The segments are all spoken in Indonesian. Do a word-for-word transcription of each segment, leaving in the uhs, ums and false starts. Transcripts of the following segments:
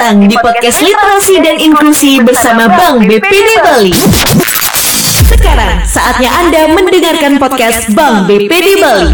datang di podcast Literasi dan Inklusi bersama Bank B P D Bali. Sekarang saatnya Anda mendengarkan podcast Bank B P D Bali.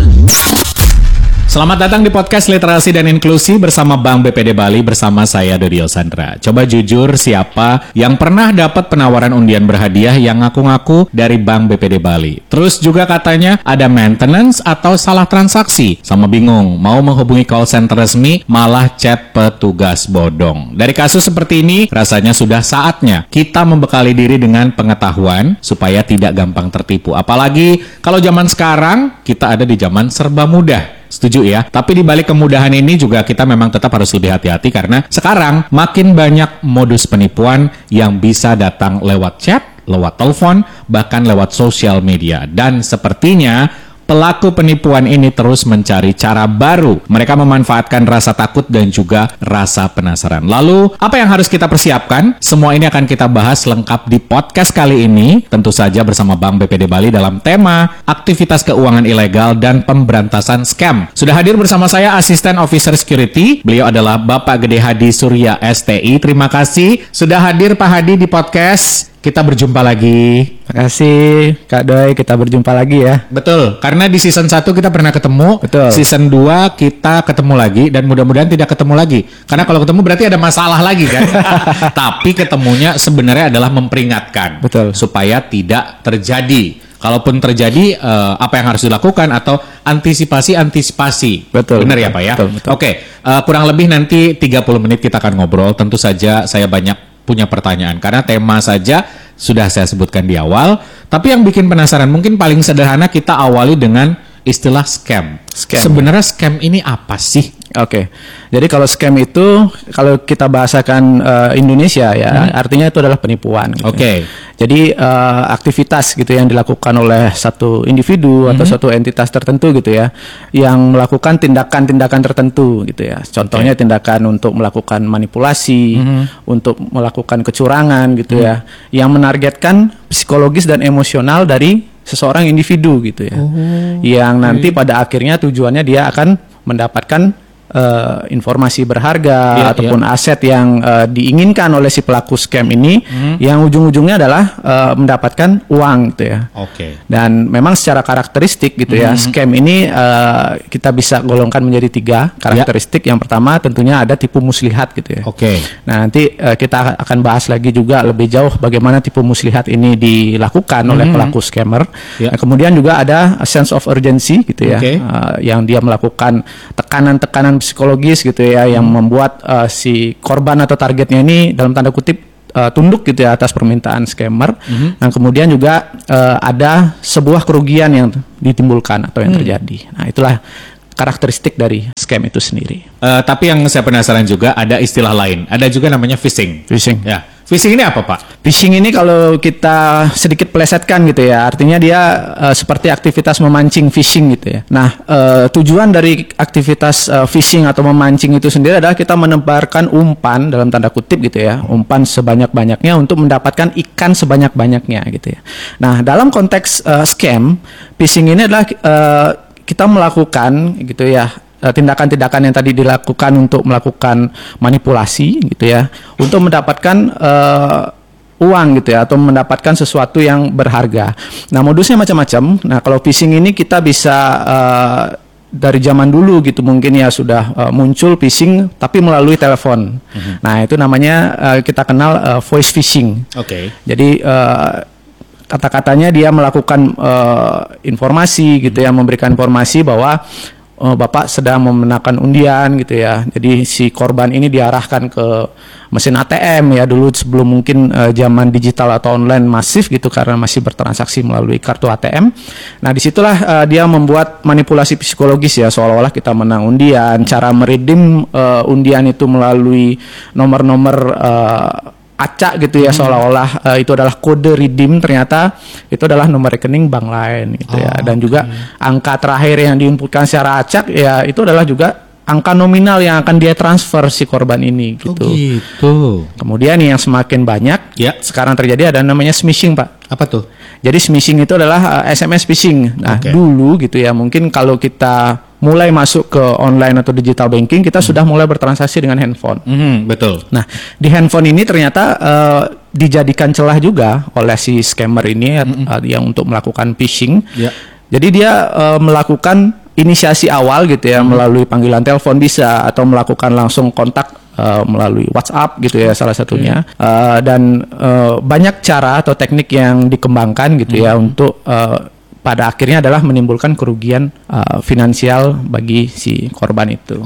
Selamat datang di podcast Literasi dan Inklusi bersama Bank B P D Bali bersama saya Dodio Sandra. Coba jujur siapa yang pernah dapat penawaran undian berhadiah yang ngaku-ngaku dari Bank B P D Bali. Terus juga katanya ada maintenance atau salah transaksi. Sama bingung, mau menghubungi call center resmi malah chat petugas bodong. Dari kasus seperti ini rasanya sudah saatnya kita membekali diri dengan pengetahuan supaya tidak gampang tertipu. Apalagi kalau zaman sekarang kita ada di zaman serba mudah. Setuju ya? Tapi di balik kemudahan ini juga kita memang tetap harus lebih hati-hati karena sekarang makin banyak modus penipuan yang bisa datang lewat chat, lewat telepon, bahkan lewat sosial media. Dan sepertinya pelaku penipuan ini terus mencari cara baru. Mereka memanfaatkan rasa takut dan juga rasa penasaran. Lalu, apa yang harus kita persiapkan? Semua ini akan kita bahas lengkap di podcast kali ini. Tentu saja bersama Bank B P D Bali dalam tema aktivitas keuangan ilegal dan pemberantasan scam. Sudah hadir bersama saya Asisten Officer Security. Beliau adalah Bapak Gede Hadi Surya S T I. Terima kasih sudah hadir Pak Hadi di podcast. Kita berjumpa lagi. Terima kasih Kak Doi, kita berjumpa lagi ya. Betul, karena di season satu kita pernah ketemu. Betul. Season dua kita ketemu lagi dan mudah-mudahan tidak ketemu lagi. Karena kalau ketemu berarti ada masalah lagi kan. Tapi ketemunya sebenarnya adalah memperingatkan. Betul. Supaya tidak terjadi. Kalaupun terjadi, uh, apa yang harus dilakukan atau antisipasi-antisipasi. Betul. Benar ya Pak ya? Betul, betul. Oke, uh, kurang lebih nanti tiga puluh menit kita akan ngobrol. Tentu saja saya banyak punya pertanyaan karena tema saja sudah saya sebutkan di awal, tapi yang bikin penasaran mungkin paling sederhana kita awali dengan istilah scam. Scam. Sebenarnya scam ini apa sih? Oke, okay. Jadi kalau scam itu kalau kita bahasakan uh, Indonesia ya, hmm. artinya itu adalah penipuan. Gitu. Oke. Okay. Jadi uh, aktivitas gitu yang dilakukan oleh satu individu hmm. atau satu entitas tertentu gitu ya, yang melakukan tindakan-tindakan tertentu gitu ya. Contohnya okay. tindakan untuk melakukan manipulasi, hmm. untuk melakukan kecurangan gitu hmm. ya, yang menargetkan psikologis dan emosional dari seseorang individu gitu ya, oh, yang nanti okay. pada akhirnya tujuannya dia akan mendapatkan uh, informasi berharga yeah, ataupun yeah. aset yang uh, diinginkan oleh si pelaku scam ini, hmm. yang ujung-ujungnya adalah uh, mendapatkan uang gitu ya. Oke. Okay. Dan memang secara karakteristik gitu hmm. ya, scam ini uh, kita bisa golongkan menjadi tiga karakteristik. Yeah. Yang pertama tentunya ada tipu muslihat gitu ya. Oke. Okay. Nah nanti uh, kita akan bahas lagi juga lebih jauh bagaimana tipu muslihat ini dilakukan hmm. oleh pelaku scammer. Yeah. Nah, kemudian juga ada a sense of urgency gitu ya, okay. uh, yang dia melakukan tekanan-tekanan psikologis gitu ya, hmm. yang membuat uh, si korban atau targetnya ini dalam tanda kutip uh, tunduk gitu ya atas permintaan scammer. Hmm. Dan kemudian juga uh, ada sebuah kerugian yang ditimbulkan atau yang hmm. terjadi. Nah itulah karakteristik dari scam itu sendiri. Uh, tapi yang saya penasaran juga ada istilah lain. Ada juga namanya phishing. Phishing. Ya. Phishing ini apa Pak? Phishing ini kalau kita sedikit plesetkan gitu ya, artinya dia uh, seperti aktivitas memancing phishing gitu ya. Nah uh, tujuan dari aktivitas uh, phishing atau memancing itu sendiri adalah kita menebarkan umpan dalam tanda kutip gitu ya, umpan sebanyak-banyaknya untuk mendapatkan ikan sebanyak-banyaknya gitu ya. Nah dalam konteks uh, scam, phishing ini adalah uh, kita melakukan gitu ya, tindakan-tindakan yang tadi dilakukan untuk melakukan manipulasi gitu ya, untuk mendapatkan uh, uang gitu ya, atau mendapatkan sesuatu yang berharga. Nah modusnya macam-macam. Nah kalau phishing ini kita bisa uh, dari zaman dulu gitu mungkin ya sudah uh, muncul phishing tapi melalui telepon. Mm-hmm. Nah itu namanya uh, kita kenal uh, voice phishing. Oke. Okay. Jadi uh, kata-katanya dia melakukan uh, informasi gitu ya, memberikan informasi bahwa Oh, Bapak sedang memenangkan undian gitu ya. Jadi si korban ini diarahkan ke mesin A T M ya, dulu sebelum mungkin uh, zaman digital atau online masif gitu, karena masih bertransaksi melalui kartu A T M. Nah disitulah uh, dia membuat manipulasi psikologis ya, seolah-olah kita menang undian. Cara meredeem uh, undian itu melalui nomor-nomor uh, acak gitu ya, hmm. seolah-olah uh, itu adalah kode redeem, ternyata itu adalah nomor rekening bank lain gitu oh, ya. Dan juga okay. angka terakhir yang diinputkan secara acak ya itu adalah juga angka nominal yang akan dia transfer si korban ini gitu. Oh gitu. Kemudian yang semakin banyak ya. sekarang terjadi ada namanya smishing, Pak. Apa tuh? Jadi smishing itu adalah uh, S M S phishing. Nah, okay. dulu gitu ya, mungkin kalau kita mulai masuk ke online atau digital banking, kita hmm. sudah mulai bertransaksi dengan handphone. Hmm, betul. Nah, di handphone ini ternyata uh, dijadikan celah juga oleh si scammer ini hmm. uh, yang untuk melakukan phishing. Yeah. Jadi dia uh, melakukan inisiasi awal gitu ya, hmm. melalui panggilan telepon bisa, atau melakukan langsung kontak uh, melalui WhatsApp gitu ya salah satunya. Hmm. Uh, dan uh, banyak cara atau teknik yang dikembangkan gitu hmm. ya untuk uh, pada akhirnya adalah menimbulkan kerugian uh, finansial bagi si korban itu.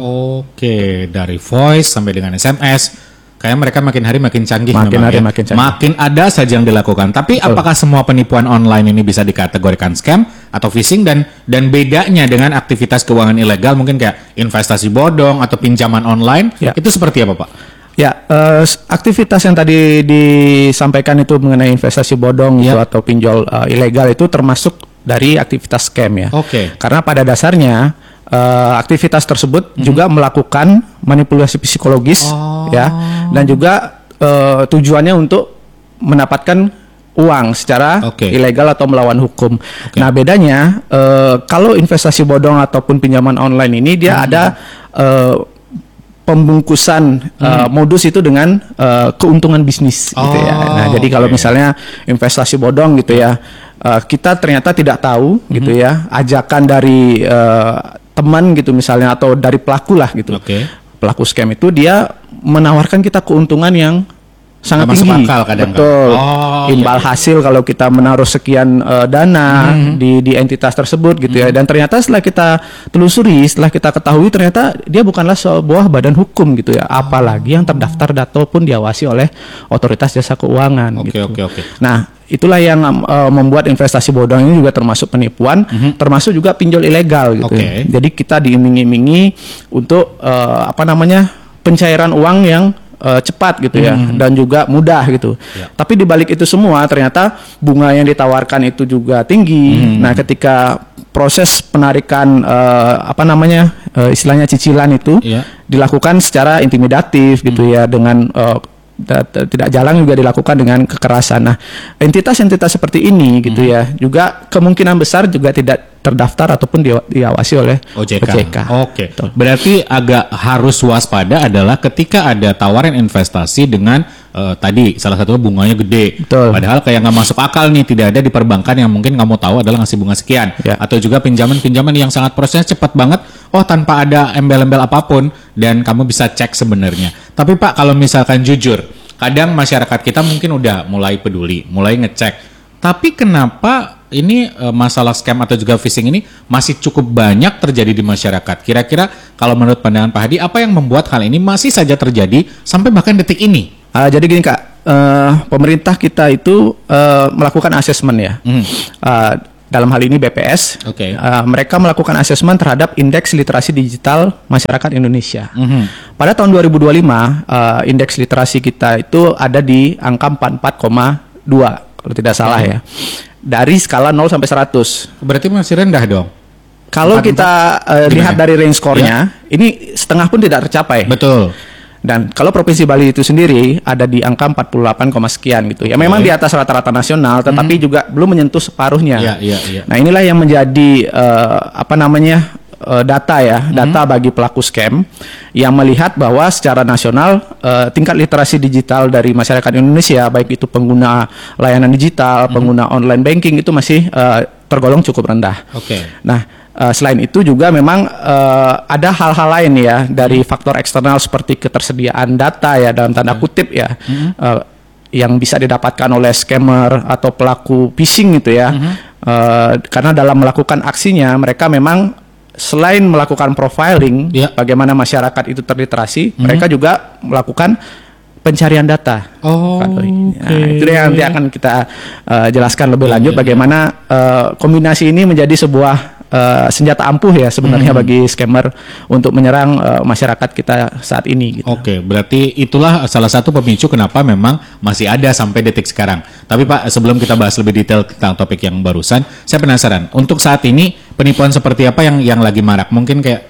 Oke, dari voice sampai dengan S M S, kayak mereka makin hari makin canggih. Makin memang, hari ya. makin canggih. Makin ada saja yang dilakukan. Tapi betul. Apakah semua penipuan online ini bisa dikategorikan scam atau phishing, dan dan bedanya dengan aktivitas keuangan ilegal mungkin kayak investasi bodong atau pinjaman online, ya. Itu seperti apa, Pak? Ya, uh, aktivitas yang tadi disampaikan itu mengenai investasi bodong ya. Itu atau pinjol uh, ilegal itu termasuk dari aktivitas scam ya. Oke. Okay. Karena pada dasarnya uh, aktivitas tersebut mm-hmm. juga melakukan manipulasi psikologis oh. ya, dan juga uh, tujuannya untuk mendapatkan uang secara okay. ilegal atau melawan hukum. Okay. Nah, bedanya uh, kalau investasi bodong ataupun pinjaman online ini dia mm-hmm. ada uh, pembungkusan hmm. uh, modus itu dengan uh, keuntungan bisnis oh, gitu ya. Nah, jadi okay. kalau misalnya investasi bodong gitu ya, uh, kita ternyata tidak tahu hmm. gitu ya, ajakan dari uh, teman gitu misalnya atau dari pelaku lah gitu. Okay. Pelaku scam itu dia menawarkan kita keuntungan yang sangat masuk tinggi, akal kadang betul. Oh, Imbal iya. hasil kalau kita menaruh sekian uh, dana mm-hmm. di di entitas tersebut gitu mm-hmm. ya. Dan ternyata setelah kita telusuri, setelah kita ketahui ternyata dia bukanlah sebuah badan hukum gitu ya. Apalagi yang terdaftar ataupun diawasi oleh otoritas jasa keuangan. Oke gitu. oke oke. Nah, itulah yang uh, membuat investasi bodong ini juga termasuk penipuan, mm-hmm. termasuk juga pinjol ilegal gitu. Okay. Ya. Jadi kita diiming-imingi untuk uh, apa namanya pencairan uang yang Uh, cepat gitu ya, hmm. dan juga mudah gitu. Ya. Tapi di balik itu semua ternyata bunga yang ditawarkan itu juga tinggi. Hmm. Nah, ketika proses penarikan uh, apa namanya uh, istilahnya cicilan itu ya. dilakukan secara intimidatif gitu hmm. ya, dengan uh, tidak jalan juga dilakukan dengan kekerasan. Nah, entitas-entitas seperti ini gitu hmm. ya, juga kemungkinan besar juga tidak terdaftar ataupun diawasi oleh O J K. O J K. Oke. Okay. Berarti agak harus waspada adalah ketika ada tawaran investasi dengan uh, tadi salah satu bunganya gede. Betul. Padahal kayak nggak masuk akal nih, tidak ada di perbankan yang mungkin kamu tahu adalah ngasih bunga sekian. Ya. Atau juga pinjaman-pinjaman yang sangat prosesnya cepat banget. Oh, tanpa ada embel-embel apapun dan kamu bisa cek sebenarnya. Tapi Pak, kalau misalkan jujur, kadang masyarakat kita mungkin udah mulai peduli, mulai ngecek. Tapi kenapa ini e, masalah scam atau juga phishing ini masih cukup banyak terjadi di masyarakat? Kira-kira kalau menurut pandangan Pak Hadi, apa yang membuat hal ini masih saja terjadi sampai bahkan detik ini? Uh, jadi gini Kak, uh, pemerintah kita itu uh, melakukan asesmen ya. Mm. Uh, dalam hal ini B P S, okay. uh, mereka melakukan asesmen terhadap indeks literasi digital masyarakat Indonesia. Mm-hmm. Pada tahun dua ribu dua puluh lima, uh, indeks literasi kita itu ada di angka empat puluh empat koma dua kalau tidak salah mm-hmm. ya. Dari skala nol sampai seratus. Berarti masih rendah dong? Kalau kita uh, lihat dari range skornya, ya. ini setengah pun tidak tercapai. Betul. Dan kalau Provinsi Bali itu sendiri ada di angka empat puluh delapan, sekian gitu. Ya, okay. Memang di atas rata-rata nasional, tetapi hmm. juga belum menyentuh separuhnya. Yeah, yeah, yeah. Nah, inilah yang menjadi uh, apa namanya uh, data ya, hmm. data bagi pelaku scam yang melihat bahwa secara nasional uh, tingkat literasi digital dari masyarakat Indonesia, baik itu pengguna layanan digital, hmm. pengguna online banking itu masih uh, tergolong cukup rendah. Oke. Okay. Nah. Uh, selain itu juga memang uh, ada hal-hal lain ya dari faktor eksternal seperti ketersediaan data ya dalam tanda kutip ya mm-hmm. uh, yang bisa didapatkan oleh scammer atau pelaku phishing gitu ya mm-hmm. uh, karena dalam melakukan aksinya mereka memang selain melakukan profiling yeah. bagaimana masyarakat itu terliterasi mm-hmm. mereka juga melakukan pencarian data. Oh, nah, okay. Itu yang nanti akan kita uh, jelaskan lebih lanjut yeah, bagaimana uh, kombinasi ini menjadi sebuah Uh, senjata ampuh ya sebenarnya hmm. bagi scammer untuk menyerang uh, masyarakat kita saat ini. Gitu. Oke, berarti itulah salah satu pemicu kenapa memang masih ada sampai detik sekarang. Tapi Pak, sebelum kita bahas lebih detail tentang topik yang barusan, saya penasaran. Untuk saat ini penipuan seperti apa yang yang lagi marak? Mungkin kayak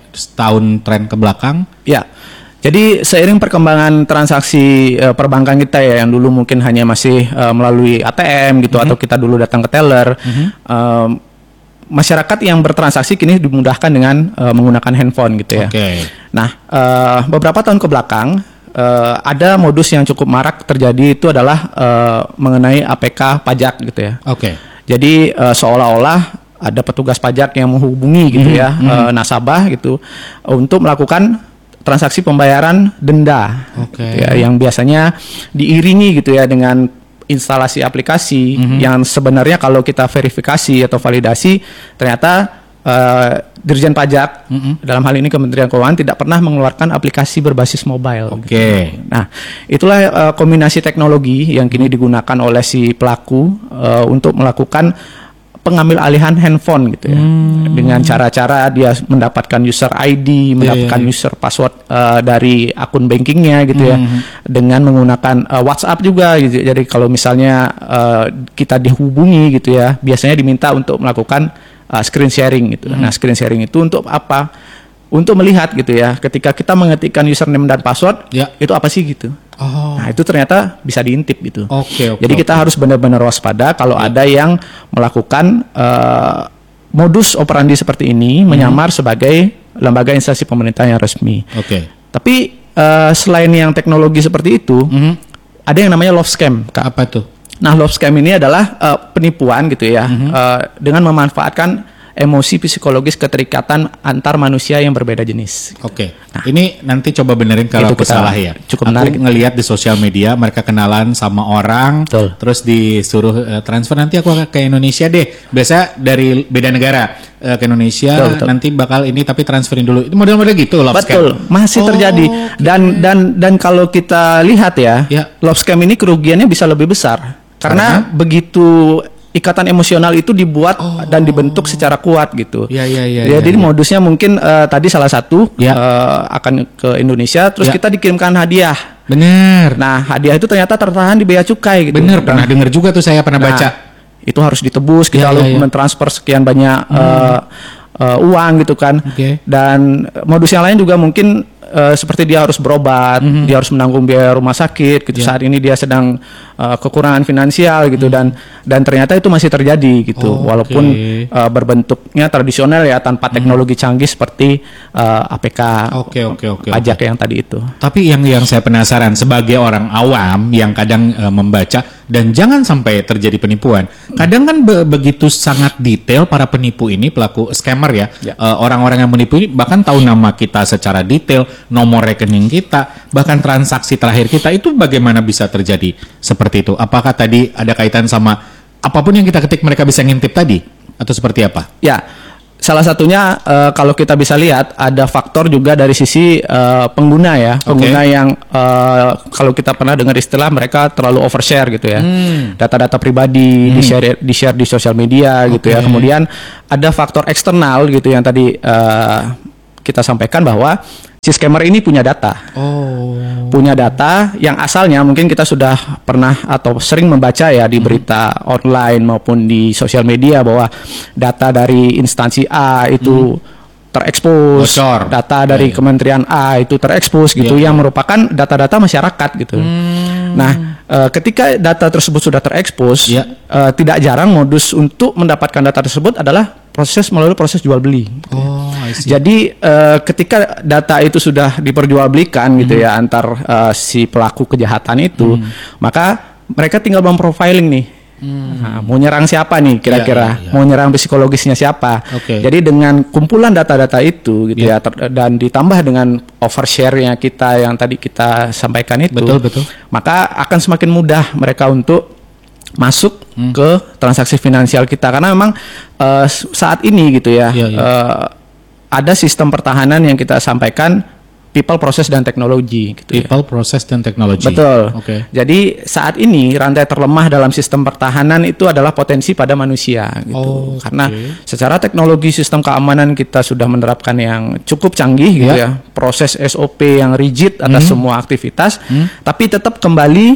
setahun tren ke belakang? Ya. Jadi seiring perkembangan transaksi uh, perbankan kita ya, yang dulu mungkin hanya masih uh, melalui A T M gitu, mm-hmm. atau kita dulu datang ke teller, mm-hmm. uh, masyarakat yang bertransaksi kini dimudahkan dengan uh, menggunakan handphone gitu ya. Okay. Nah, uh, beberapa tahun ke belakang uh, ada modus yang cukup marak terjadi, itu adalah uh, mengenai A P K pajak gitu ya. Oke. Okay. Jadi uh, seolah-olah ada petugas pajak yang menghubungi gitu mm-hmm. ya, mm-hmm. uh, nasabah gitu untuk melakukan transaksi pembayaran denda, okay. ya, yang biasanya diiringi gitu ya dengan instalasi aplikasi, mm-hmm. yang sebenarnya kalau kita verifikasi atau validasi ternyata uh, Dirjen Pajak, mm-hmm. dalam hal ini Kementerian Keuangan, tidak pernah mengeluarkan aplikasi berbasis mobile. Oke. Okay. Gitu. Nah, itulah uh, kombinasi teknologi yang kini digunakan oleh si pelaku uh, untuk melakukan pengambil alihan handphone gitu ya, hmm. dengan cara-cara dia mendapatkan user I D, mendapatkan yeah, yeah, yeah. user password uh, dari akun bankingnya gitu hmm. ya, dengan menggunakan uh, WhatsApp juga gitu. Jadi kalau misalnya uh, kita dihubungi gitu ya, biasanya diminta untuk melakukan uh, screen sharing gitu. Hmm. Nah, screen sharing itu untuk apa? Untuk melihat gitu ya, ketika kita mengetikkan username dan password, yeah. itu apa sih gitu. Oh. Nah, itu ternyata bisa diintip gitu. Okay, okay, Jadi kita okay. harus benar-benar waspada kalau yeah. ada yang melakukan uh, modus operandi seperti ini, mm-hmm. menyamar sebagai lembaga instansi pemerintah yang resmi. Oke. Okay. Tapi uh, selain yang teknologi seperti itu, mm-hmm. ada yang namanya love scam. Kak, apa tuh? Nah, love scam ini adalah uh, penipuan gitu ya, mm-hmm. uh, dengan memanfaatkan emosi psikologis keterikatan antar manusia yang berbeda jenis. Oke, okay. nah, ini nanti coba benerin kalau aku salah ya. Cukup aku menarik. Ngelihat di sosial media mereka kenalan sama orang, Betul. terus disuruh uh, transfer, nanti aku ke Indonesia deh. Biasa dari beda negara uh, ke Indonesia, betul, betul. nanti bakal ini tapi transferin dulu. Itu model-model gitu love Betul, scam. masih terjadi. Okay. Dan dan dan kalau kita lihat ya, ya. love scam ini kerugiannya bisa lebih besar karena, karena? begitu ikatan emosional itu dibuat oh. dan dibentuk secara kuat gitu. Ya, ya, ya, ya, ya, jadi ya. modusnya mungkin uh, tadi salah satu ya. uh, akan ke Indonesia, terus ya. kita dikirimkan hadiah. Bener. Nah, hadiah itu ternyata tertahan di bea cukai gitu. Bener, pernah dengar juga tuh, saya pernah nah, baca. Itu harus ditebus, kita ya, lalu ya, ya. mentransfer sekian banyak hmm. uh, uh, uang gitu kan. Okay. Dan modus yang lain juga mungkin uh, seperti dia harus berobat, mm-hmm. dia harus menanggung biaya rumah sakit gitu. Yeah. Saat ini dia sedang uh, kekurangan finansial gitu, mm. dan dan ternyata itu masih terjadi gitu. Oh, walaupun okay. uh, berbentuknya tradisional ya, tanpa teknologi mm. canggih seperti uh, A P K okay, okay, okay, pajak okay. yang tadi itu. Tapi yang yang saya penasaran sebagai orang awam yang kadang uh, membaca dan jangan sampai terjadi penipuan. Kadang kan be- begitu sangat detail para penipu ini, pelaku scammer ya, ya. Uh, orang-orang yang menipu ini bahkan tahu nama kita secara detail, nomor rekening kita, bahkan transaksi terakhir kita. Itu bagaimana bisa terjadi seperti itu? Apakah tadi ada kaitan sama apapun yang kita ketik mereka bisa ngintip tadi? Atau seperti apa? Ya, salah satunya uh, kalau kita bisa lihat ada faktor juga dari sisi uh, pengguna ya, pengguna okay. yang uh, kalau kita pernah dengar istilah mereka terlalu overshare gitu ya, hmm. data-data pribadi hmm. di share di share di sosial media okay. gitu ya. Kemudian ada faktor eksternal gitu yang tadi uh, kita sampaikan bahwa si scammer ini punya data, oh. punya data yang asalnya mungkin kita sudah pernah atau sering membaca ya di berita hmm. online maupun di sosial media bahwa data dari instansi A itu hmm. terekspos, bocor. Data dari ya, ya. Kementerian A itu terekspos gitu, ya, yang ya. merupakan data-data masyarakat gitu. Hmm. Nah, e, ketika data tersebut sudah terekspos, ya. e, tidak jarang modus untuk mendapatkan data tersebut adalah proses melalui proses jual beli. Oh, I see. Jadi uh, ketika data itu sudah diperjualbelikan mm-hmm. gitu ya antar uh, si pelaku kejahatan itu, mm. maka mereka tinggal memprofiling nih. Mm. Nah, mau nyerang siapa nih kira-kira? Yeah, yeah, yeah. Mau nyerang psikologisnya siapa? Okay. Jadi dengan kumpulan data-data itu gitu yeah. ya ter- dan ditambah dengan overshare-nya kita yang tadi kita sampaikan itu, betul, betul. maka akan semakin mudah mereka untuk masuk hmm. ke transaksi finansial kita, karena memang uh, saat ini gitu ya, ya, ya. Uh, ada sistem pertahanan yang kita sampaikan people, process dan teknologi gitu people, ya. Process dan teknologi. Betul. Okay. Jadi saat ini rantai terlemah dalam sistem pertahanan itu adalah potensi pada manusia gitu. Oh, karena okay. secara teknologi sistem keamanan kita sudah menerapkan yang cukup canggih gitu ya, ya. Proses S O P yang rigid atas hmm. semua aktivitas, hmm. tapi tetap kembali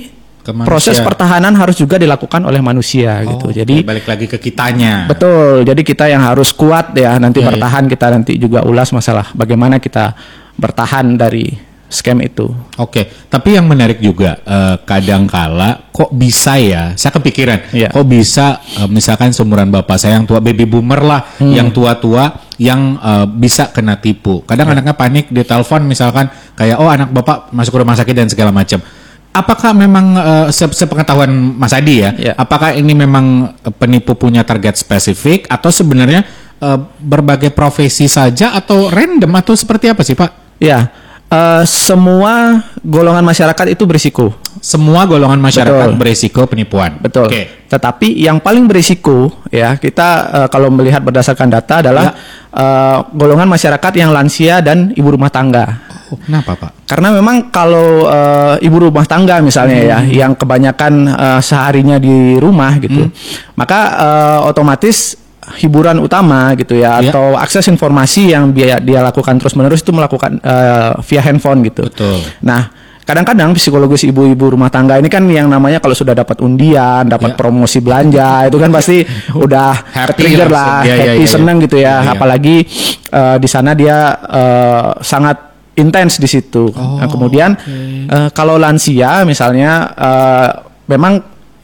proses pertahanan harus juga dilakukan oleh manusia oh, gitu. Jadi balik lagi ke kitanya. Betul. Jadi kita yang harus kuat ya nanti ya, bertahan. Ya. Kita nanti juga ulas masalah bagaimana kita bertahan dari scam itu. Oke, tapi yang menarik juga eh, kadangkala kok bisa ya? Saya kepikiran, ya. Kok bisa eh, misalkan seumuran bapak saya yang tua, baby boomer lah, hmm. yang tua-tua yang uh, bisa kena tipu. Kadang ya. Anaknya panik di telepon misalkan kayak oh anak bapak masuk ke rumah sakit dan segala macam. Apakah memang uh, sepengetahuan Mas Adi ya, ya, apakah ini memang penipu punya target spesifik atau sebenarnya uh, berbagai profesi saja atau random atau seperti apa sih Pak? Ya, uh, semua golongan masyarakat itu berisiko. Semua golongan masyarakat Betul. berisiko penipuan. Betul. Okay. Tetapi yang paling berisiko ya kita uh, kalau melihat berdasarkan data adalah ya. uh, golongan masyarakat yang lansia dan ibu rumah tangga. Oh, kenapa Pak? Karena memang kalau uh, ibu rumah tangga misalnya hmm. ya, yang kebanyakan uh, seharinya di rumah gitu, hmm. maka uh, otomatis hiburan utama gitu ya, ya, atau akses informasi yang dia dia lakukan terus menerus itu melakukan uh, via handphone gitu. Betul. Nah, kadang-kadang psikologis ibu-ibu rumah tangga ini kan yang namanya kalau sudah dapat undian, dapat ya. promosi belanja itu kan pasti udah trigger lah, ya, happy, ya, ya, seneng ya. gitu ya, ya, ya. Apalagi uh, di sana dia uh, sangat intens di situ. Oh, nah, kemudian okay. uh, kalau lansia misalnya uh, memang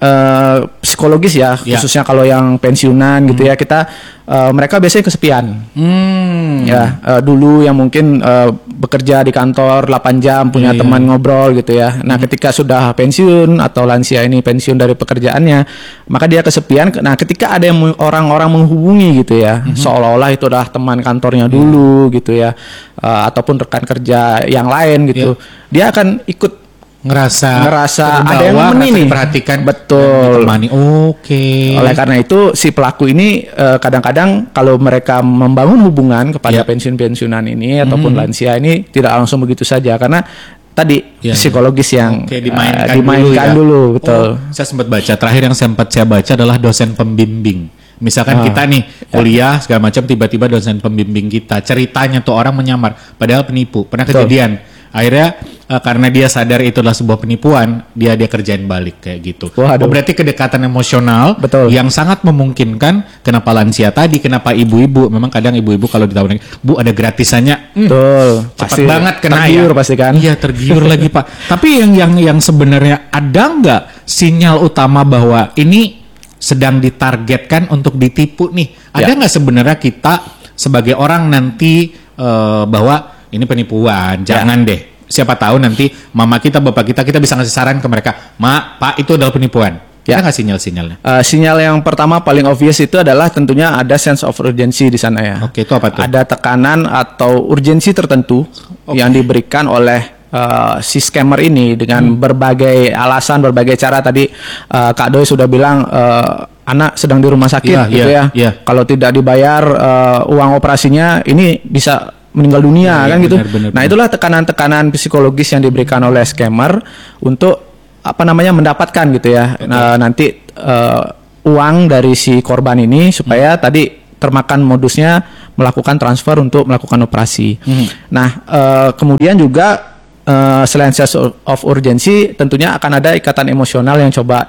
uh, psikologis ya, yeah. khususnya kalau yang pensiunan hmm. gitu ya, kita uh, mereka biasanya kesepian. Hmm. Ya, uh, dulu yang mungkin uh, bekerja di kantor delapan jam punya yeah, teman yeah. ngobrol gitu ya. Nah, hmm. ketika sudah pensiun atau lansia ini pensiun dari pekerjaannya, maka dia kesepian. Nah, ketika ada yang orang-orang menghubungi gitu ya, hmm. seolah-olah itu adalah teman kantornya dulu yeah. gitu ya. Uh, ataupun rekan kerja yang lain gitu, yeah. dia akan ikut ngerasa ngerasa ada yang nemenin, perhatikan, betul. Oke. Okay. Oleh karena itu si pelaku ini uh, kadang-kadang kalau mereka membangun hubungan kepada yeah. pensiun-pensiunan ini ataupun mm-hmm. lansia ini tidak langsung begitu saja karena tadi yeah, psikologis yeah. yang okay, dimainkan, uh, dimainkan dulu, ya? dulu betul. Oh, saya sempat baca terakhir yang sempat saya baca adalah dosen pembimbing. Misalkan ah, kita nih kuliah segala macam, tiba-tiba dosen pembimbing kita ceritanya tuh orang menyamar padahal penipu, pernah Betul. kejadian. Akhirnya uh, karena dia sadar itu adalah sebuah penipuan, dia dia kerjain balik kayak gitu. Oh, berarti kedekatan emosional Betul. yang sangat memungkinkan. Kenapa lansia tadi, kenapa ibu-ibu? Memang kadang ibu-ibu kalau ditawarin, Bu ada gratisannya, hmm, Betul. cepat pasti banget kena tergiur ya. Pasti kan? Iya tergiur lagi Pak. Tapi yang yang yang sebenarnya ada nggak sinyal utama bahwa ini sedang ditargetkan untuk ditipu nih? Ada nggak ya. sebenarnya kita sebagai orang nanti uh, bahwa ini penipuan, jangan ya. deh. Siapa tahu nanti mama kita, bapak kita, kita bisa ngasih saran ke mereka, Ma, Pak itu adalah penipuan. Ya. Ada nggak sinyal-sinyalnya? Uh, sinyal yang pertama paling obvious itu adalah tentunya ada sense of urgency di sana ya. Oke, itu apa tuh? Ada tekanan atau urgensi tertentu okay. yang diberikan oleh Uh, si scammer ini dengan hmm. berbagai alasan, berbagai cara. Tadi uh, Kak Doi sudah bilang uh, anak sedang di rumah sakit yeah, gitu yeah, ya. Yeah. Kalau tidak dibayar uh, uang operasinya ini bisa meninggal dunia yeah, kan yeah, gitu. Benar, benar, nah, itulah tekanan-tekanan psikologis yang diberikan oleh scammer untuk apa namanya mendapatkan gitu ya. Okay. Nah, nanti uh, uang dari si korban ini supaya hmm. tadi termakan modusnya melakukan transfer untuk melakukan operasi. Hmm. Nah, uh, kemudian juga Uh, selain sense of urgency, tentunya akan ada ikatan emosional yang coba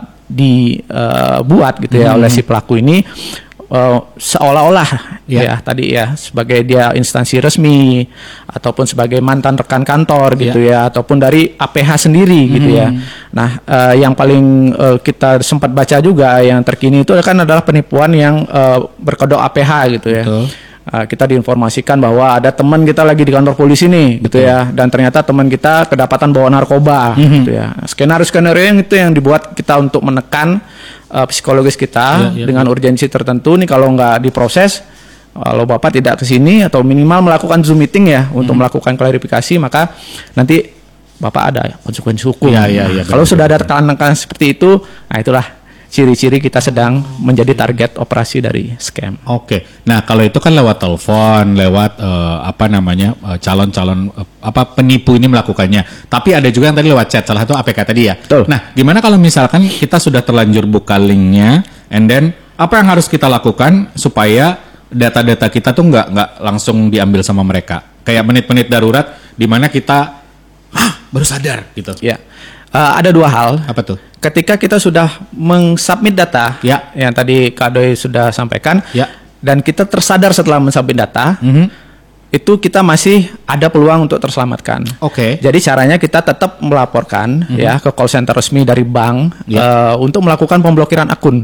dibuat uh, gitu ya hmm. oleh si pelaku ini, uh, seolah-olah yeah. ya tadi ya sebagai dia instansi resmi ataupun sebagai mantan rekan kantor gitu yeah. ya, ataupun dari A P H sendiri hmm. gitu ya. Nah, uh, yang paling uh, kita sempat baca juga yang terkini itu kan adalah penipuan yang uh, berkedok A P H gitu ya. Betul. Uh, kita diinformasikan bahwa ada teman kita lagi di kantor polisi nih, Betul. gitu ya, dan ternyata teman kita kedapatan bawa narkoba, mm-hmm. gitu ya. Skenario-skenario yang itu yang dibuat kita untuk menekan uh, psikologis kita yeah, yeah, dengan yeah. urgensi tertentu nih. Kalau nggak diproses, kalau bapak tidak kesini atau minimal melakukan zoom meeting ya mm-hmm. untuk melakukan klarifikasi, maka nanti bapak ada konsekuensi hukum. Yeah, yeah, yeah, kalau betul, sudah ada tekanan-tekanan seperti itu, nah itulah ciri-ciri kita sedang menjadi target operasi dari scam. Oke, nah kalau itu kan lewat telepon, lewat uh, apa namanya uh, calon-calon uh, apa penipu ini melakukannya. Tapi ada juga yang tadi lewat chat, salah satu A P K tadi ya. Betul. Nah, gimana kalau misalkan kita sudah terlanjur buka linknya, and then apa yang harus kita lakukan supaya data-data kita tuh nggak nggak langsung diambil sama mereka? Kayak menit-menit darurat di mana kita, ah baru sadar gitu. Ya. Uh, ada dua hal. Apa tuh? Ketika kita sudah mengsubmit data, ya, yang tadi Kak Doi sudah sampaikan, ya, dan kita tersadar setelah mensubmit data, mm-hmm. itu kita masih ada peluang untuk terselamatkan. Oke. Okay. Jadi caranya kita tetap melaporkan mm-hmm. ya ke call center resmi dari bank ya. uh, untuk melakukan pemblokiran akun,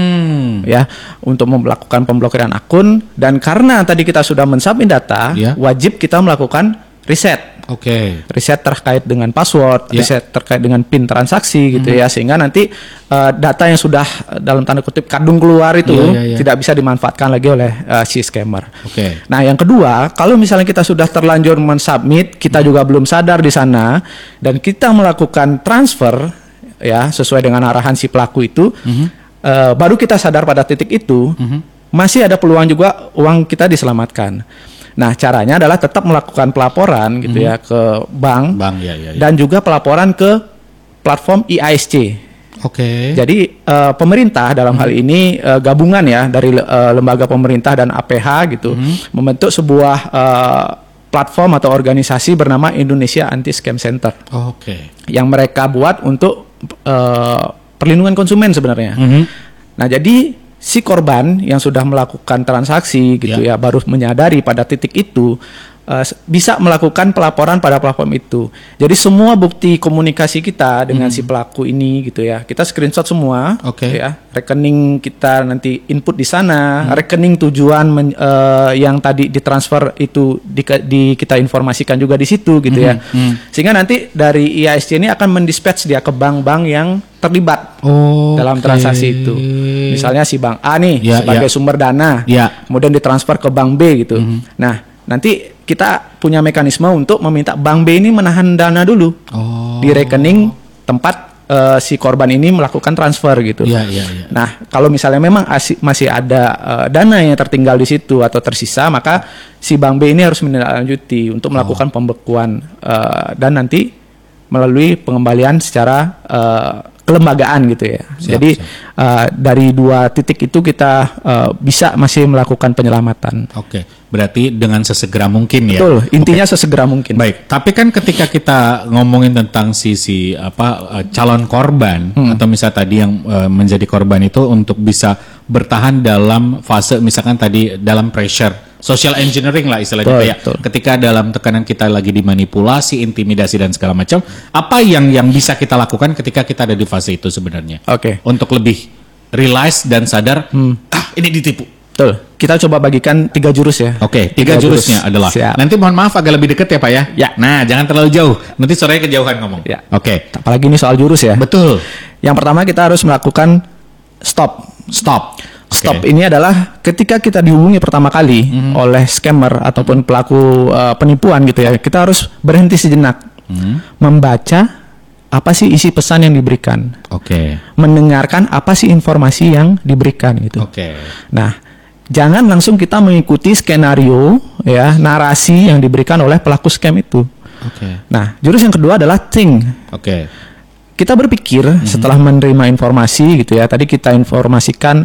mm. ya, untuk melakukan pemblokiran akun. Dan karena tadi kita sudah mensubmit data, ya. wajib kita melakukan riset. Oke. Okay. Riset terkait dengan password, yeah. riset terkait dengan PIN transaksi gitu mm-hmm. ya, sehingga nanti uh, data yang sudah dalam tanda kutip kadung keluar itu yeah, yeah, yeah. tidak bisa dimanfaatkan lagi oleh uh, si scammer. Oke. Okay. Nah, yang kedua, kalau misalnya kita sudah terlanjur mensubmit, kita mm-hmm. juga belum sadar di sana dan kita melakukan transfer ya sesuai dengan arahan si pelaku itu, mm-hmm. uh, baru kita sadar pada titik itu, mm-hmm. masih ada peluang juga uang kita diselamatkan. Nah, caranya adalah tetap melakukan pelaporan gitu mm-hmm. ya ke bank, bank ya, ya, ya. dan juga pelaporan ke platform I A S C. Oke. Okay. Jadi uh, pemerintah dalam mm-hmm. hal ini uh, gabungan ya dari uh, lembaga pemerintah dan A P H gitu mm-hmm. membentuk sebuah uh, platform atau organisasi bernama Indonesia Anti-Scam Center. Oke. Okay. Yang mereka buat untuk uh, perlindungan konsumen sebenarnya. Mm-hmm. Nah, jadi si korban yang sudah melakukan transaksi gitu ya, ya baru menyadari pada titik itu uh, bisa melakukan pelaporan pada platform itu. Jadi semua bukti komunikasi kita dengan hmm. si pelaku ini gitu ya, kita screenshot semua, okay. ya, rekening kita nanti input di sana, hmm. rekening tujuan men, uh, yang tadi ditransfer itu di, di kita informasikan juga di situ gitu hmm. ya, hmm. sehingga nanti dari I A S C ini akan mendispatch dia ke bank-bank yang terlibat oh, dalam okay. transaksi itu. Misalnya si bank A nih ya, sebagai ya. sumber dana, ya. kemudian ditransfer ke bank B gitu. Mm-hmm. Nah, nanti kita punya mekanisme untuk meminta bank B ini menahan dana dulu oh. di rekening tempat uh, si korban ini melakukan transfer gitu. Ya, ya, ya. Nah, kalau misalnya memang asi- masih ada uh, dana yang tertinggal di situ atau tersisa, maka si bank B ini harus menindaklanjuti untuk melakukan oh. pembekuan uh, dan nanti melalui pengembalian secara uh, kelembagaan gitu ya. Siap, Jadi siap. Uh, dari dua titik itu kita uh, bisa masih melakukan penyelamatan. Oke, berarti dengan sesegera mungkin ya. Betul, intinya Oke. sesegera mungkin. Baik, tapi kan ketika kita ngomongin tentang sisi apa uh, calon korban hmm. atau misal tadi yang uh, menjadi korban itu untuk bisa bertahan dalam fase misalkan tadi dalam pressure social engineering lah istilahnya betul, kayak betul. Ketika dalam tekanan kita lagi dimanipulasi, intimidasi dan segala macam, apa yang yang bisa kita lakukan ketika kita ada di fase itu sebenarnya? Oke. Okay. Untuk lebih realize dan sadar, hmm. ah ini ditipu. Betul. Kita coba bagikan tiga jurus ya. Oke, okay, tiga, tiga jurusnya jurus. adalah. Siap. Nanti mohon maaf agak lebih dekat ya Pak ya. Ya. Nah, jangan terlalu jauh. Nanti suaranya kejauhan ngomong. Ya. Oke. Okay. Apalagi ini soal jurus ya. Betul. Yang pertama kita harus melakukan stop. Stop. Stop okay. ini adalah ketika kita dihubungi pertama kali mm-hmm. oleh scammer ataupun pelaku uh, penipuan gitu ya, kita harus berhenti sejenak, mm-hmm. membaca apa sih isi pesan yang diberikan, okay. mendengarkan apa sih informasi yang diberikan gitu. Okay. Nah, jangan langsung kita mengikuti skenario ya narasi yang diberikan oleh pelaku scam itu. Okay. Nah, jurus yang kedua adalah think. Okay. Kita berpikir mm-hmm. setelah menerima informasi gitu ya. Tadi kita informasikan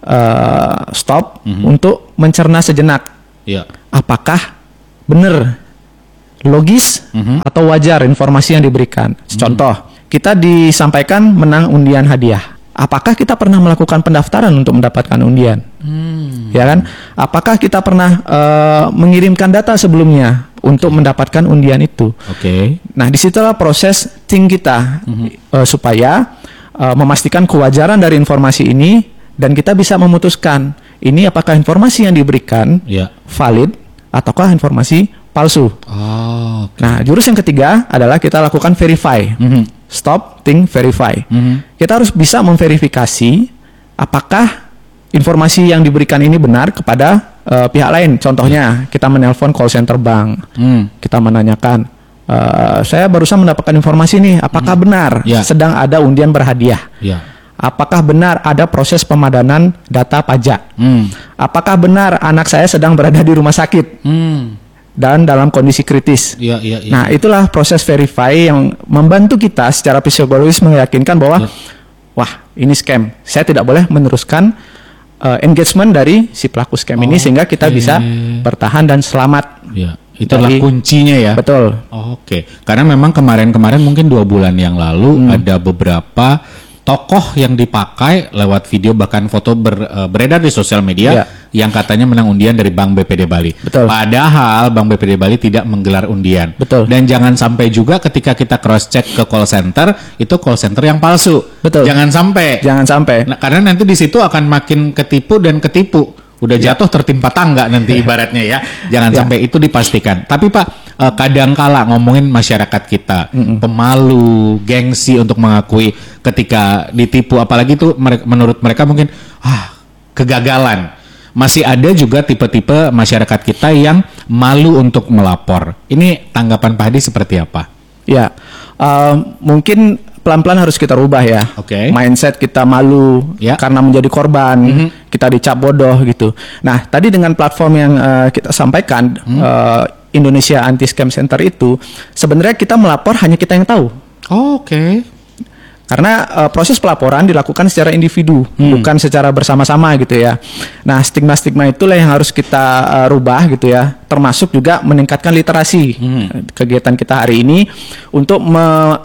uh, stop mm-hmm. untuk mencerna sejenak. Yeah. Apakah benar logis mm-hmm. atau wajar informasi yang diberikan? Contoh, mm-hmm. kita disampaikan menang undian hadiah. Apakah kita pernah melakukan pendaftaran untuk mendapatkan undian? Hmm. Ya kan? Apakah kita pernah uh, mengirimkan data sebelumnya untuk okay. mendapatkan undian itu? Oke. Okay. Nah, disitulah proses think kita mm-hmm. uh, supaya uh, memastikan kewajaran dari informasi ini dan kita bisa memutuskan ini apakah informasi yang diberikan yeah. valid ataukah informasi palsu. Oh, okay. Nah, jurus yang ketiga adalah kita lakukan verify. Mm-hmm. Stop, think, verify. Mm-hmm. Kita harus bisa memverifikasi apakah informasi yang diberikan ini benar kepada uh, pihak lain. Contohnya, kita menelpon call center bank. Mm. Kita menanyakan, uh, saya barusan mendapatkan informasi nih, apakah mm. benar yeah. sedang ada undian berhadiah? Yeah. Apakah benar ada proses pemadanan data pajak? Mm. Apakah benar anak saya sedang berada di rumah sakit? Mm. Dan dalam kondisi kritis. Ya, ya, ya. Nah, itulah proses verify yang membantu kita secara psikologis meyakinkan bahwa ya. wah, ini scam. Saya tidak boleh meneruskan uh, engagement dari si pelaku scam oh, ini sehingga kita okay. bisa bertahan dan selamat. Ya. Itulah dari, kuncinya ya. Betul. Oh, Oke, okay. Karena memang kemarin-kemarin mungkin dua bulan yang lalu hmm. ada beberapa tokoh yang dipakai lewat video bahkan foto ber, uh, beredar di sosial media ya. Yang katanya menang undian dari Bank B P D Bali. Betul. Padahal Bank B P D Bali tidak menggelar undian. Betul. Dan jangan sampai juga ketika kita cross check ke call center itu call center yang palsu. Betul. Jangan sampai. Jangan sampai. Nah, karena nanti di situ akan makin ketipu dan ketipu. Udah jatuh ya. Tertimpa tangga nanti ibaratnya ya. Jangan ya. Sampai itu dipastikan. Tapi Pak, Uh, kadangkala ngomongin masyarakat kita mm-mm. pemalu, gengsi untuk mengakui ketika ditipu, apalagi itu mere- menurut mereka mungkin ah kegagalan. Masih ada juga tipe-tipe masyarakat kita yang malu untuk melapor. Ini tanggapan Pak Hadi seperti apa? Ya, uh, mungkin pelan-pelan harus kita rubah ya. Okay. Mindset kita malu ya. Karena menjadi korban, mm-hmm. kita dicap bodoh gitu. Nah, tadi dengan platform yang uh, kita sampaikan. Mm. Uh, Indonesia Anti Scam Center itu sebenarnya kita melapor hanya kita yang tahu. Oh, Oke. Okay. Karena uh, proses pelaporan dilakukan secara individu, hmm. bukan secara bersama-sama gitu ya. Nah, stigma-stigma itulah yang harus kita uh, rubah gitu ya. Termasuk juga meningkatkan literasi hmm. kegiatan kita hari ini untuk me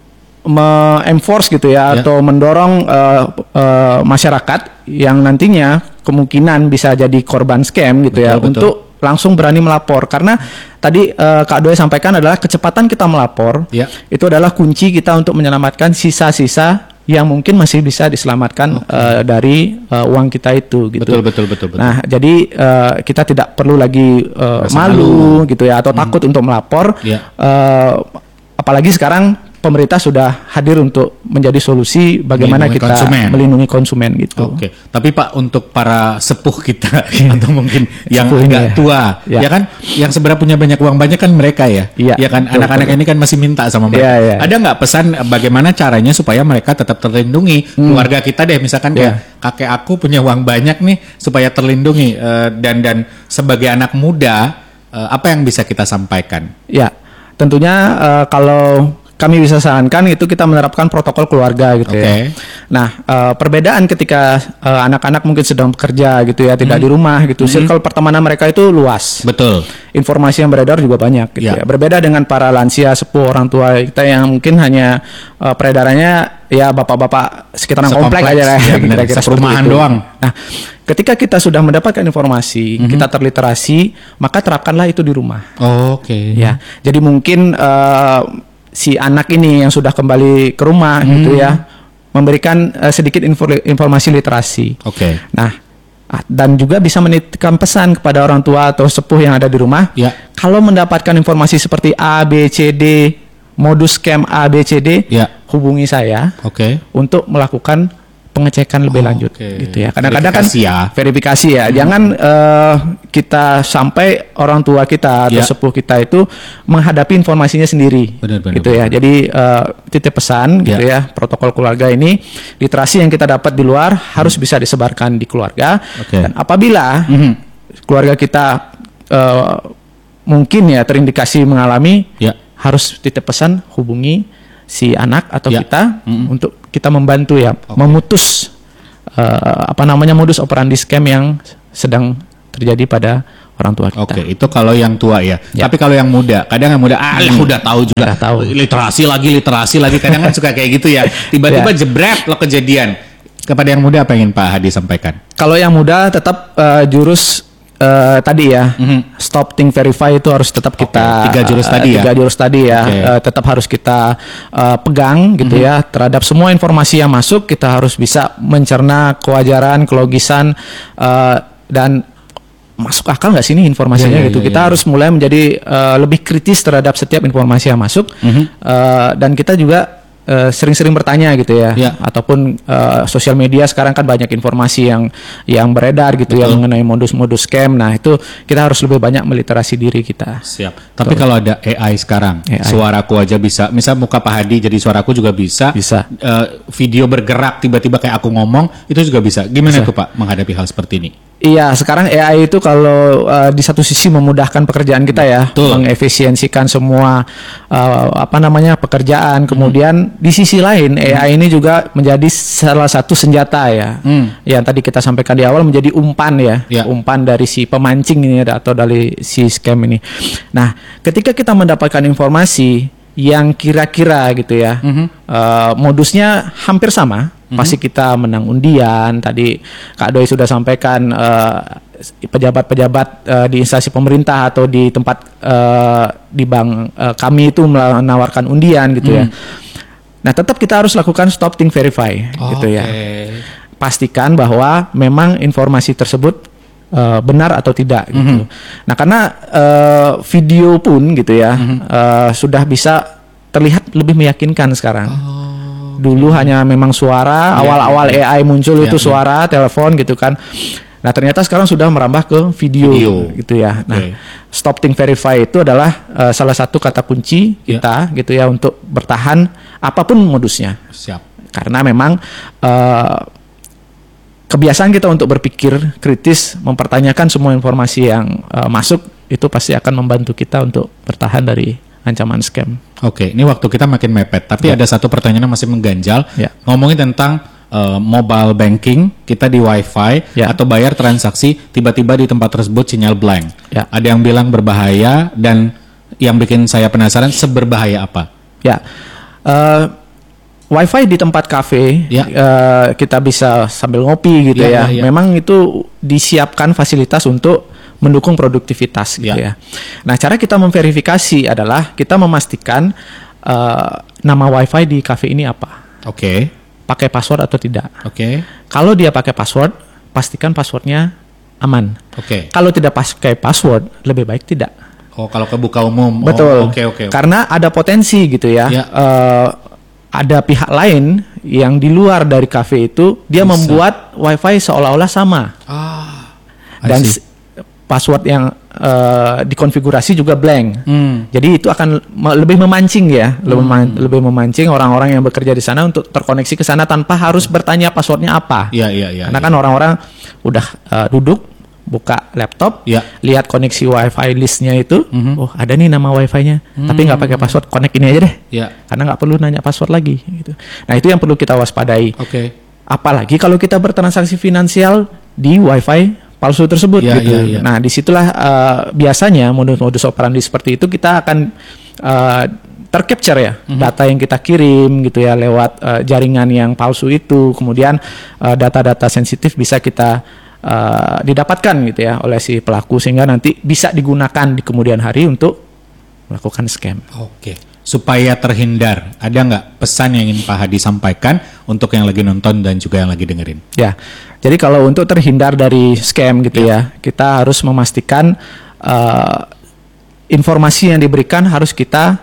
me-enforce gitu ya, ya atau mendorong uh, uh, masyarakat yang nantinya kemungkinan bisa jadi korban scam gitu betul, ya betul. Untuk langsung berani melapor karena tadi uh, Kak Doi sampaikan adalah kecepatan kita melapor ya. Itu adalah kunci kita untuk menyelamatkan sisa-sisa yang mungkin masih bisa diselamatkan okay. uh, dari uh, uang kita itu gitu. Betul betul betul betul. Nah, jadi uh, kita tidak perlu lagi uh, malu, malu gitu ya atau hmm. takut untuk melapor. Ya. Uh, apalagi sekarang pemerintah sudah hadir untuk menjadi solusi bagaimana melindungi kita konsumen. melindungi konsumen gitu. Oke, tapi Pak untuk para sepuh kita atau mungkin yang agak ya. tua, ya. ya kan, yang sebenarnya punya banyak uang banyak kan mereka ya, ya, ya kan, betul, anak-anak betul. Ini kan masih minta sama mereka. Ya, ya. Ada nggak pesan bagaimana caranya supaya mereka tetap terlindungi hmm. keluarga kita deh, misalkan ya. kayak kakek aku punya uang banyak nih supaya terlindungi uh, dan dan sebagai anak muda uh, apa yang bisa kita sampaikan? Ya, tentunya uh, kalau kami bisa sarankan itu kita menerapkan protokol keluarga gitu okay. ya. Nah, uh, perbedaan ketika uh, anak-anak mungkin sedang bekerja gitu ya, tidak hmm. di rumah gitu. Hmm. Circle pertemanan mereka itu luas. Betul. Informasi yang beredar juga banyak gitu ya. ya. Berbeda dengan para lansia, sepuh, orang tua kita yang mungkin hanya uh, peredarannya ya bapak-bapak sekitaran komplek aja lah. Ya, kira-kira perumahan doang. Nah, ketika kita sudah mendapatkan informasi, mm-hmm. kita terliterasi, maka terapkanlah itu di rumah. Oh, Oke. Okay. Ya. Jadi mungkin uh, si anak ini yang sudah kembali ke rumah hmm. gitu ya, memberikan uh, sedikit info, informasi literasi. Oke. Okay. Nah, dan juga bisa menitipkan pesan kepada orang tua atau sepuh yang ada di rumah. Ya. Kalau mendapatkan informasi seperti A, B, C, D, modus scam A, B, C, D, ya. hubungi saya. Oke. Okay. Untuk melakukan pengecekan lebih oh, lanjut okay. gitu ya. Kadang-kadang kan ya. verifikasi ya. Hmm. Jangan uh, kita sampai orang tua kita atau yeah. sepuh kita itu menghadapi informasinya sendiri. Benar, benar, gitu benar. ya. Jadi uh, titip pesan yeah. gitu ya, protokol keluarga ini, literasi yang kita dapat di luar hmm. harus bisa disebarkan di keluarga. Okay. Dan apabila hmm. keluarga kita uh, mungkin ya terindikasi mengalami yeah. harus titip pesan hubungi si anak atau yeah. kita hmm. untuk kita membantu ya okay. memutus uh, apa namanya modus operandi scam yang sedang terjadi pada orang tua kita. Oke, okay, itu kalau yang tua ya. ya. Tapi kalau yang muda, kadang yang muda ah hmm. udah tahu juga. Udah tahu. Literasi lagi, literasi lagi. Kadang kan suka kayak gitu ya. Tiba-tiba ya. jebret lo kejadian. Kepada yang muda apa yang Pak Hadi sampaikan? Kalau yang muda tetap uh, jurus Uh, tadi ya, mm-hmm. stop, think, verify itu harus tetap kita okay. tiga jurus tadi uh, ya, tiga jurus tadi ya, okay. uh, tetap harus kita uh, pegang gitu mm-hmm. ya terhadap semua informasi yang masuk. Kita harus bisa mencerna kewajaran, kelogisan uh, dan masuk akal nggak sih ini informasinya yeah, yeah, gitu. Yeah, kita yeah. harus mulai menjadi uh, lebih kritis terhadap setiap informasi yang masuk mm-hmm. uh, dan kita juga Uh, sering-sering bertanya gitu ya, ya. Ataupun uh, sosial media sekarang kan banyak informasi yang yang beredar gitu. Betul. Ya mengenai modus-modus scam. Nah itu kita harus lebih banyak meliterasi diri kita. Siap. Tapi Betul. Kalau ada A I sekarang, A I. Suaraku aja bisa, misal muka Pak Hadi jadi suaraku juga bisa. Bisa. Uh, video bergerak tiba-tiba kayak aku ngomong itu juga bisa. Gimana bisa. Tuh Pak menghadapi hal seperti ini? Iya, sekarang A I itu kalau uh, di satu sisi memudahkan pekerjaan kita ya, Betul. mengefisiensikan semua uh, apa namanya pekerjaan. Kemudian hmm. di sisi lain A I hmm. ini juga menjadi salah satu senjata ya, hmm. yang tadi kita sampaikan di awal menjadi umpan ya, ya. umpan dari si pemancing ini atau dari si scam ini. Nah, ketika kita mendapatkan informasi yang kira-kira gitu ya, mm-hmm. uh, modusnya hampir sama, mm-hmm. pasti kita menang undian. Tadi Kak Doi sudah sampaikan uh, pejabat-pejabat uh, di instansi pemerintah atau di tempat uh, di bank uh, kami itu menawarkan undian gitu mm. ya. Nah, tetap kita harus lakukan stop, think, verify oh, gitu ya. Okay. Pastikan bahwa memang informasi tersebut Uh, benar atau tidak gitu. Mm-hmm. Nah, karena uh, video pun gitu ya mm-hmm. uh, sudah bisa terlihat lebih meyakinkan sekarang. Oh, Dulu okay. hanya memang suara, yeah, awal-awal yeah. A I muncul yeah, itu suara, yeah. telepon gitu kan. Nah, ternyata sekarang sudah merambah ke video, video. gitu ya. Okay. Nah, stop, think, verify itu adalah uh, salah satu kata kunci kita yeah. gitu ya untuk bertahan apapun modusnya. Siap. Karena memang uh, kebiasaan kita untuk berpikir kritis, mempertanyakan semua informasi yang uh, masuk, itu pasti akan membantu kita untuk bertahan dari ancaman scam. Oke, ini waktu kita makin mepet, tapi ya. ada satu pertanyaan yang masih mengganjal, ya. ngomongin tentang uh, mobile banking, kita di Wi-Fi, ya. atau bayar transaksi, tiba-tiba di tempat tersebut sinyal blank. Ya. Ada yang bilang berbahaya, dan yang bikin saya penasaran, seberbahaya apa? Ya, uh, Wi-Fi di tempat kafe ya. uh, kita bisa sambil ngopi gitu ya, ya. ya. Memang itu disiapkan fasilitas untuk mendukung produktivitas gitu ya. ya. Nah, cara kita memverifikasi adalah kita memastikan uh, nama Wi-Fi di kafe ini apa. Oke. Okay. Pakai password atau tidak. Oke. Okay. Kalau dia pakai password, pastikan passwordnya aman. Oke. Okay. Kalau tidak pakai password, lebih baik tidak. Oh, kalau kebuka umum. Betul. Oh, okay, okay, okay. Karena ada potensi gitu ya. ya. Uh, ada pihak lain yang di luar dari kafe itu dia Bisa. membuat Wi-Fi seolah-olah sama. Ah, dan s- password yang uh, dikonfigurasi juga blank. Hmm. Jadi itu akan me- lebih memancing ya, hmm. lebih, man- lebih memancing orang-orang yang bekerja di sana untuk terkoneksi ke sana tanpa harus bertanya passwordnya apa. Iya, iya, iya. Karena ya. kan orang-orang udah uh, duduk buka laptop, ya. lihat koneksi Wi-Fi listnya itu, mm-hmm. oh ada nih nama Wi-Fi-nya, mm-hmm. tapi nggak pakai password, connect ini aja deh, ya. karena nggak perlu nanya password lagi. Gitu. Nah itu yang perlu kita waspadai. Okay. Apalagi kalau kita bertransaksi finansial di Wi-Fi palsu tersebut. Ya, gitu. ya, ya. Nah disitulah uh, biasanya modus-modus operandi seperti itu kita akan uh, tercapture ya mm-hmm. data yang kita kirim gitu ya lewat uh, jaringan yang palsu itu, kemudian uh, data-data sensitif bisa kita Uh, didapatkan gitu ya oleh si pelaku sehingga nanti bisa digunakan di kemudian hari untuk melakukan scam. Oke, supaya terhindar, ada nggak pesan yang ingin Pak Hadi sampaikan untuk yang lagi nonton dan juga yang lagi dengerin? Ya, jadi kalau untuk terhindar dari scam gitu ya, ya kita harus memastikan uh, informasi yang diberikan harus kita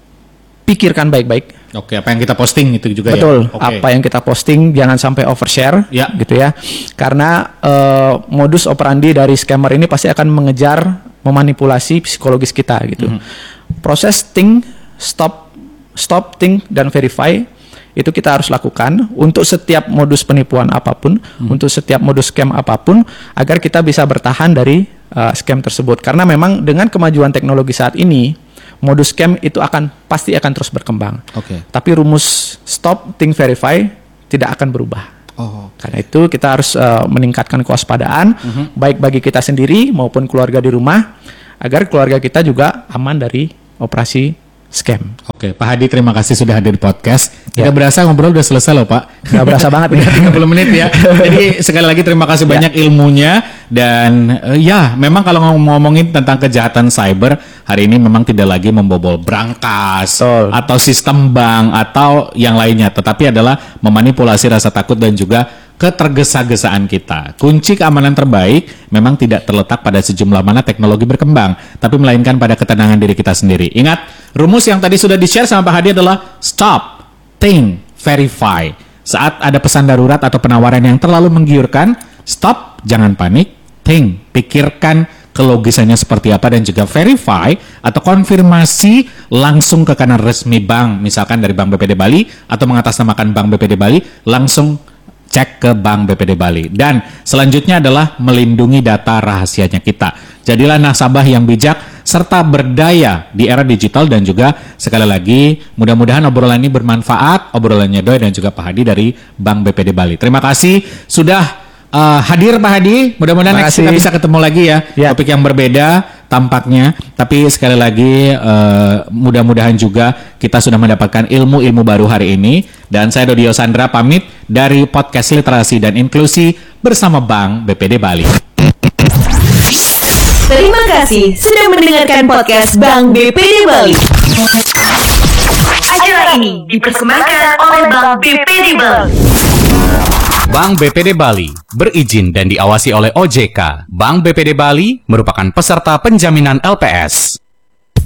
pikirkan baik-baik. Oke, apa yang kita posting itu juga Betul, ya? Betul, okay. apa yang kita posting jangan sampai overshare ya. gitu ya. Karena uh, modus operandi dari scammer ini pasti akan mengejar, memanipulasi psikologis kita gitu. Mm-hmm. Proses think, stop, stop, think, dan verify itu kita harus lakukan untuk setiap modus penipuan apapun, mm-hmm. untuk setiap modus scam apapun, agar kita bisa bertahan dari uh, scam tersebut. Karena memang dengan kemajuan teknologi saat ini, modus scam itu akan pasti akan terus berkembang. Oke. Okay. Tapi rumus stop, think, verify tidak akan berubah. Oh. Okay. Karena itu kita harus uh, meningkatkan kewaspadaan uh-huh. baik bagi kita sendiri maupun keluarga di rumah agar keluarga kita juga aman dari operasi scam. Oke, Pak Hadi terima kasih sudah hadir di podcast. Tidak ya. berasa ngobrol udah selesai loh Pak. Gak berasa banget. Udah tiga puluh menit ya. Jadi sekali lagi terima kasih ya. banyak ilmunya. Dan uh, ya memang kalau ngomongin tentang kejahatan cyber, hari ini memang tidak lagi membobol brankas Betul. atau sistem bank atau yang lainnya. Tetapi adalah memanipulasi rasa takut dan juga ketergesa-gesaan kita. Kunci keamanan terbaik memang tidak terletak pada sejumlah mana teknologi berkembang, tapi melainkan pada ketenangan diri kita sendiri. Ingat, rumus yang tadi sudah di-share sama Pak Hadi adalah stop, think, verify. Saat ada pesan darurat atau penawaran yang terlalu menggiurkan, stop, jangan panik, think, pikirkan kelogisannya seperti apa dan juga verify atau konfirmasi langsung ke kanal resmi bank, misalkan dari Bank B P D Bali atau mengatasnamakan Bank B P D Bali, langsung cek ke Bank B P D Bali. Dan selanjutnya adalah melindungi data rahasianya kita. Jadilah nasabah yang bijak serta berdaya di era digital. Dan juga sekali lagi mudah-mudahan obrolan ini bermanfaat, obrolannya Doi dan juga Pak Hadi dari Bank B P D Bali. Terima kasih sudah Uh, hadir Pak Hadi, mudah-mudahan next kita bisa ketemu lagi ya, ya. Topik yang berbeda tampaknya, tapi sekali lagi uh, mudah-mudahan juga kita sudah mendapatkan ilmu-ilmu baru hari ini. Dan saya Dodi Yosandra pamit dari podcast Literasi dan Inklusi bersama Bank B P D Bali. Terima kasih sudah mendengarkan podcast Bank B P D Bali. Acara ini dipersembahkan oleh Bank B P D Bali. Bank B P D Bali berizin dan diawasi oleh O J K. Bank B P D Bali merupakan peserta penjaminan L P S.